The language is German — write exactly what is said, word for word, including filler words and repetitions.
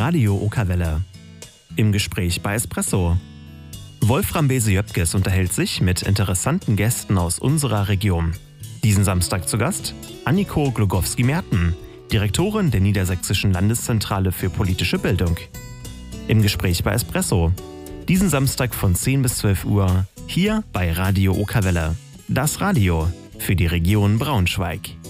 Radio Okerwelle. Im Gespräch bei Espresso. Wolfram Bese-Jöpkes unterhält sich mit interessanten Gästen aus unserer Region. Diesen Samstag zu Gast Anniko Glogowski-Merten, Direktorin der Niedersächsischen Landeszentrale für politische Bildung. Im Gespräch bei Espresso. Diesen Samstag von zehn bis zwölf Uhr hier bei Radio Okerwelle. Das Radio für die Region Braunschweig.